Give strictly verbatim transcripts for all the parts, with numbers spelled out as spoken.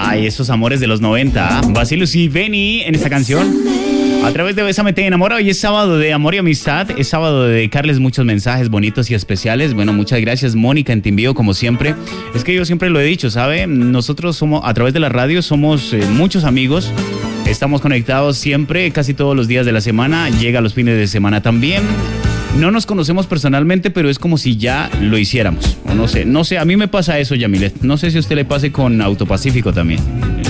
Ay, esos amores de los noventa. Basilus y Benny en esta canción. A través de Bésame Te Enamora. Hoy es sábado de amor y amistad. Es sábado de dedicarles muchos mensajes bonitos y especiales. Bueno, muchas gracias, Mónica, en Te Envío, como siempre. Es que yo siempre lo he dicho, ¿sabe? Nosotros somos, a través de la radio, somos eh, muchos amigos. Estamos conectados siempre, casi todos los días de la semana. Llega los fines de semana también. No nos conocemos personalmente, pero es como si ya lo hiciéramos. O no sé, no sé, a mí me pasa eso, Yamilet. No sé si a usted le pase con Autopacífico también.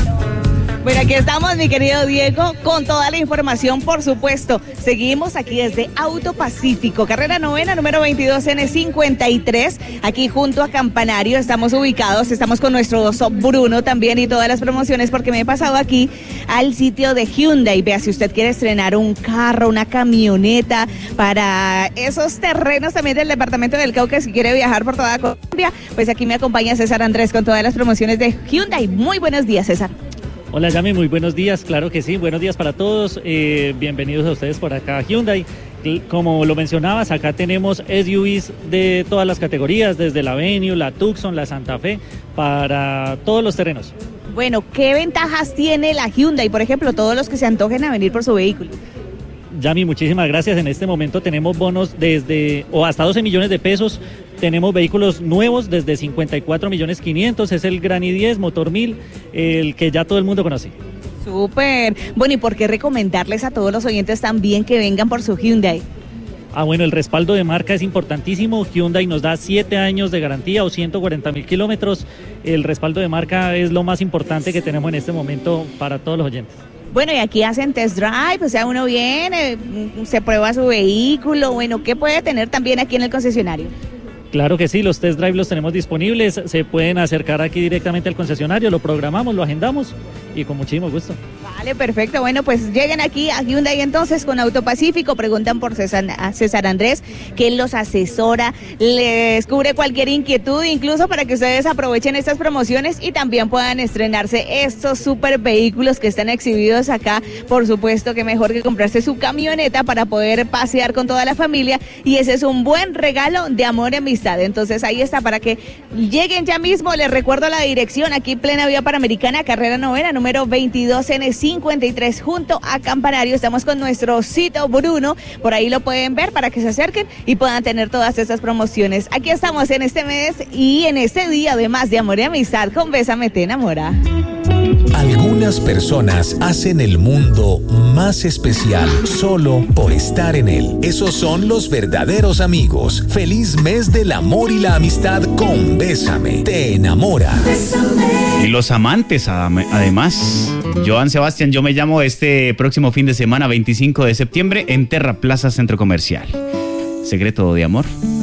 Bueno, aquí estamos, mi querido Diego, con toda la información, por supuesto. Seguimos aquí desde Autopacífico, carrera novena, número veintidós N cincuenta y tres, aquí junto a Campanario. Estamos ubicados, estamos con nuestro oso Bruno también y todas las promociones, porque me he pasado aquí al sitio de Hyundai. Vea, si usted quiere estrenar un carro, una camioneta, para esos terrenos también del departamento del Cauca, si quiere viajar por toda Colombia, pues aquí me acompaña César Andrés con todas las promociones de Hyundai. Muy buenos días, César. Hola, Yami, muy buenos días, claro que sí, buenos días para todos, eh, bienvenidos a ustedes por acá a Hyundai. Como lo mencionabas, acá tenemos S U Vs de todas las categorías, desde la Venue, la Tucson, la Santa Fe, para todos los terrenos. Bueno, ¿qué ventajas tiene la Hyundai, por ejemplo, todos los que se antojen a venir por su vehículo? Yami, muchísimas gracias. En este momento tenemos bonos desde o hasta doce millones de pesos. Tenemos vehículos nuevos desde cincuenta y cuatro millones quinientos. Es el Gran i diez, motor mil, el que ya todo el mundo conoce. Súper. Bueno, ¿y por qué recomendarles a todos los oyentes también que vengan por su Hyundai? Ah, bueno, el respaldo de marca es importantísimo. Hyundai nos da siete años de garantía o ciento cuarenta mil kilómetros. El respaldo de marca es lo más importante que tenemos en este momento para todos los oyentes. Bueno, y aquí hacen test drive, o sea, uno viene, se prueba su vehículo. Bueno, ¿qué puede tener también aquí en el concesionario? Claro que sí, los test drive los tenemos disponibles, se pueden acercar aquí directamente al concesionario, lo programamos, lo agendamos y con muchísimo gusto. Vale, perfecto. Bueno, pues lleguen aquí a Hyundai entonces con Autopacífico, preguntan por César, a César Andrés, que él los asesora, les cubre cualquier inquietud, incluso para que ustedes aprovechen estas promociones y también puedan estrenarse estos super vehículos que están exhibidos acá. Por supuesto que mejor que comprarse su camioneta para poder pasear con toda la familia, y ese es un buen regalo de amor y amistad. Entonces ahí está, para que lleguen ya mismo. Les recuerdo la dirección, aquí plena vía Panamericana, carrera novena, número veintidós N cincuenta y tres, junto a Campanario. Estamos con nuestro osito Bruno, por ahí lo pueden ver para que se acerquen y puedan tener todas estas promociones. Aquí estamos en este mes y en este día, además de amor y amistad, con Bésame Te Enamora. Algunas personas hacen el mundo más especial solo por estar en él. Esos son los verdaderos amigos. Feliz mes del amor y la amistad con Bésame Te Enamora. Y los amantes, además. Joan Sebastián, yo me llamo este próximo fin de semana, veinticinco de septiembre, en Terra Plaza Centro Comercial. Secreto de amor.